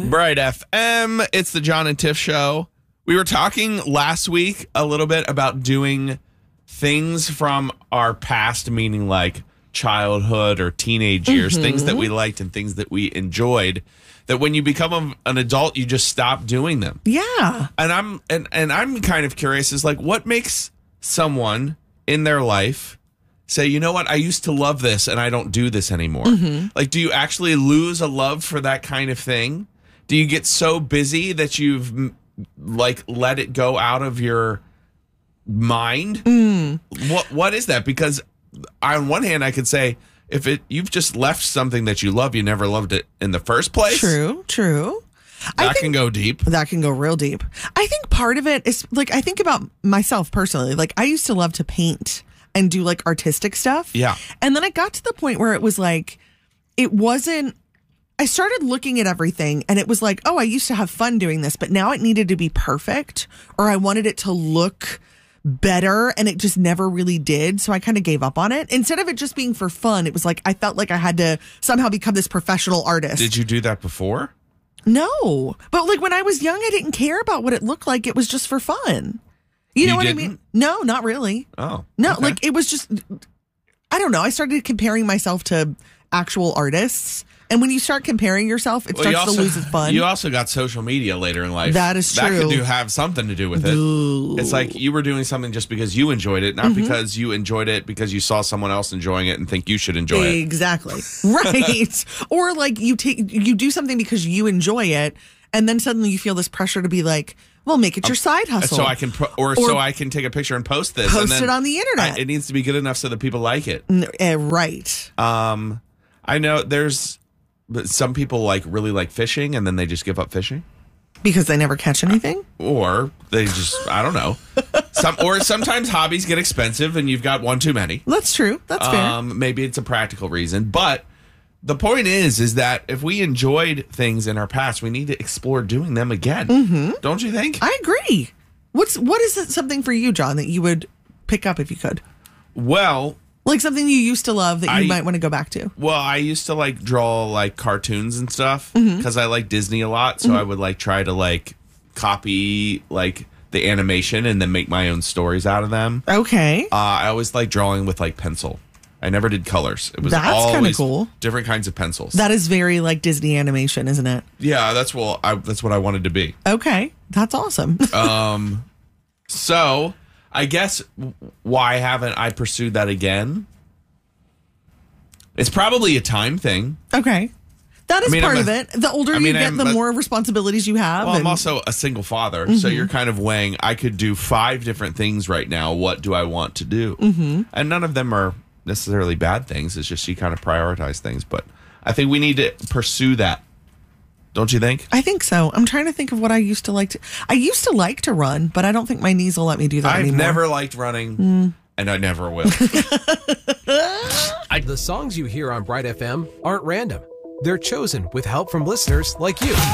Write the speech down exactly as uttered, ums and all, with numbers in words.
Bright F M. It's the John and Tiff Show. We were talking last week a little bit about doing things from our past, meaning like childhood or teenage years, mm-hmm. things that we liked and things that we enjoyed, that when you become a, an adult, you just stop doing them. Yeah. And I'm and, and I'm kind of curious is like, what makes someone in their life say, you know what, I used to love this and I don't do this anymore. Mm-hmm. Like, do you actually lose a love for that kind of thing? Do you get so busy that you've like let it go out of your mind? Mm. What what is that? Because on one hand, I could say if it you've just left something that you love, you never loved it in the first place. True, true. That I think can go deep. That can go real deep. I think part of it is like I think about myself personally. Like I used to love to paint and do like artistic stuff. Yeah. And then I got to the point where it was like, it wasn't, I started looking at everything and it was like, oh, I used to have fun doing this, but now it needed to be perfect or I wanted it to look better and it just never really did. So I kind of gave up on it. Instead of it just being for fun, it was like, I felt like I had to somehow become this professional artist. Did you do that before? No. But like when I was young, I didn't care about what it looked like. It was just for fun. You know you what didn't? I mean? No, not really. Oh. No, okay. like it was just, I don't know. I started comparing myself to actual artists. And when you start comparing yourself, it Well, starts you also, to lose its fun. You also got social media later in life. That is true. That could do have something to do with it. Ooh. It's like you were doing something just because you enjoyed it, not mm-hmm. because you enjoyed it because you saw someone else enjoying it and think you should enjoy it. Exactly. Right. Or like you take you do something because you enjoy it, and then suddenly you feel this pressure to be like, well, make it your side hustle. So I can, pro- or, or so I can take a picture and post this. Post and then it on the internet. I, it needs to be good enough so that people like it. Uh, right. Um, I know there's some people like really like fishing, and then they just give up fishing because they never catch anything, or they just I don't know. Some or sometimes hobbies get expensive, and you've got one too many. That's true. That's fair. Um, maybe it's a practical reason, but. The point is, is that if we enjoyed things in our past, we need to explore doing them again. Mm-hmm. Don't you think? I agree. What's what is it, something for you, John, that you would pick up if you could? Well, like something you used to love that you I, might want to go back to. Well, I used to like draw like cartoons and stuff because mm-hmm. I like Disney a lot. So mm-hmm. I would like try to like copy like the animation and then make my own stories out of them. Okay. Uh, I always like drawing with like pencil. I never did colors. It was that's always cool. Different kinds of pencils. That is very like Disney animation, isn't it? Yeah, that's well. I, that's what I wanted to be. Okay, that's awesome. um, so I guess why haven't I pursued that again? It's probably a time thing. Okay, that is I mean, part a, of it. The older I mean, you get, I'm, the more responsibilities you have. Well, and... I'm also a single father, mm-hmm. so you're kind of weighing. I could do five different things right now. What do I want to do? Mm-hmm. And none of them are necessarily bad things. It's just you kind of prioritize things. But I think we need to pursue that. Don't you think? I think so. I'm trying to think of what I used to like to. I used to like to run, but I don't think my knees will let me do that I've anymore. I've never liked running, mm. and I never will. The songs you hear on Bright F M aren't random. They're chosen with help from listeners like you.